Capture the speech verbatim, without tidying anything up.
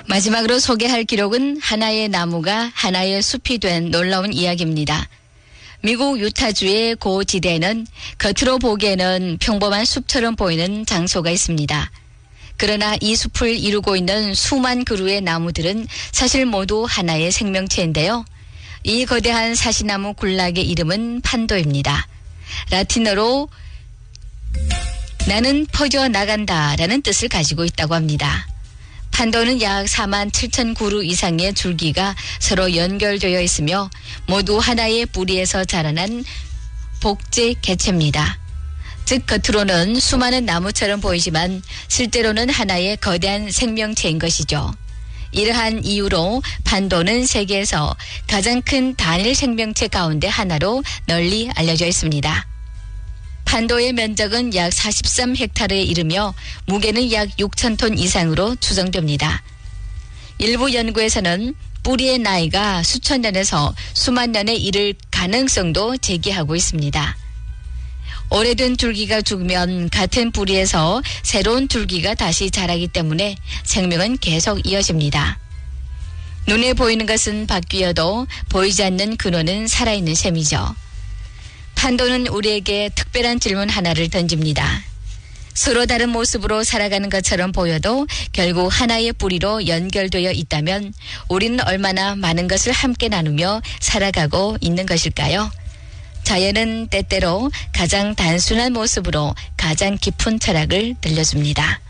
마지막으로 소개할 기록은 하나의 나무가 하나의 숲이 된 놀라운 이야기입니다. 미국 유타주의 고지대에는 겉으로 보기에는 평범한 숲처럼 보이는 장소가 있습니다. 그러나 이 숲을 이루고 있는 수만 그루의 나무들은 사실 모두 하나의 생명체인데요. 이 거대한 사시나무 군락의 이름은 판도입니다. 라틴어로 나는 퍼져나간다라는 뜻을 가지고 있다고 합니다. 판도는 약 사만 칠천 그루 이상의 줄기가 서로 연결되어 있으며 모두 하나의 뿌리에서 자라난 복제 개체입니다. 즉 겉으로는 수많은 나무처럼 보이지만 실제로는 하나의 거대한 생명체인 것이죠. 이러한 이유로 판도는 세계에서 가장 큰 단일 생명체 가운데 하나로 널리 알려져 있습니다. 판도의 면적은 약 사십삼 헥타르에 이르며 무게는 약 육천 톤 이상으로 추정됩니다. 일부 연구에서는 뿌리의 나이가 수천 년에서 수만 년에 이를 가능성도 제기하고 있습니다. 오래된 줄기가 죽으면 같은 뿌리에서 새로운 줄기가 다시 자라기 때문에 생명은 계속 이어집니다. 눈에 보이는 것은 바뀌어도 보이지 않는 근원은 살아있는 셈이죠. 판도는 우리에게 특별한 질문 하나를 던집니다. 서로 다른 모습으로 살아가는 것처럼 보여도 결국 하나의 뿌리로 연결되어 있다면 우리는 얼마나 많은 것을 함께 나누며 살아가고 있는 것일까요? 자연은 때때로 가장 단순한 모습으로 가장 깊은 철학을 들려줍니다.